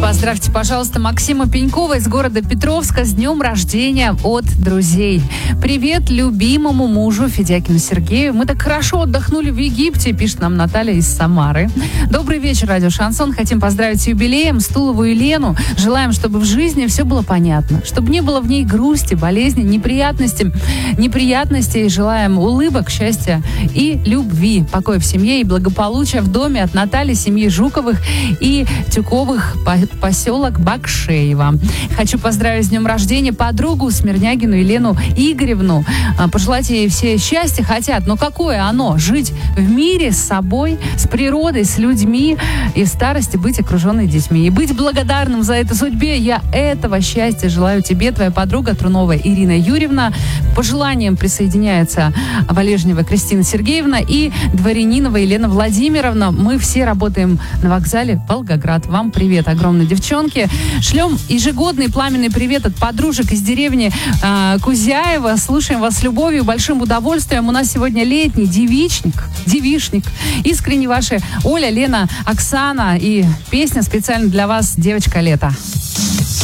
Поздравьте, пожалуйста, Максима Пенькова из города Петровска с днем рождения от друзей. Привет любимому мужу Федякину Сергею. Мы так хорошо отдохнули в Египте, пишет нам Наталья из Самары. Добрый вечер, радио Шансон. Хотим поздравить с юбилеем Стулову Елену. Желаем, чтобы в жизни все было понятно, чтобы не было в ней грусти, болезни, неприятностей. Желаем улыбок, счастья и любви, покоя в семье и благополучия в доме от Натальи, семьи Жуковых и Тюковых, поселок Бакшеево. Хочу поздравить с днем рождения подругу Смирнягину Елену Игоревну. Пожелать ей все счастья хотят. Но какое оно? Жить в мире с собой, с природой, с людьми и в старости быть окруженной детьми. И быть благодарным за это судьбе. Я этого счастья желаю тебе, твоя подруга Трунова Ирина Юрьевна. К пожеланиям присоединяется Валежнева Кристина Сергеевна и Дворянинова Елена Владимировна. Мы все работаем на вокзале Волгоград. Вам привет огромный, девчонки. Шлем ежегодный пламенный привет от подружек из деревни Кузяева. Слушаем вас с любовью, большим удовольствием. У нас сегодня летний девичник. Искренне ваши Оля, Лена, Оксана. И песня специально для вас «Девочка лета».